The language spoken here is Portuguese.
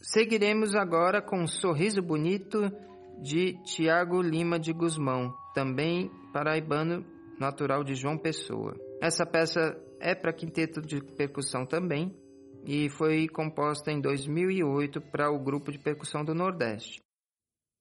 Seguiremos agora com Sorriso Bonito, de Tiago Lima de Guzmão, também paraibano, natural de João Pessoa. Essa peça é para quinteto de percussão também e foi composta em 2008 para o Grupo de Percussão do Nordeste.